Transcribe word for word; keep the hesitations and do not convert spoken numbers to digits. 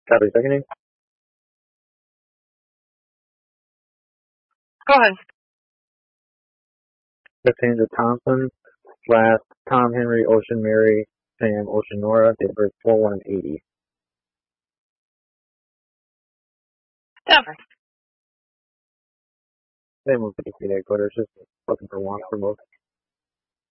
Copy, seconding. Go ahead. Cassandra Thompson, last Tom Henry, Ocean Mary, Sam, Ocean Nora, date of birth four one eighty. Denver. They moved to the headquarters, just looking for one for both.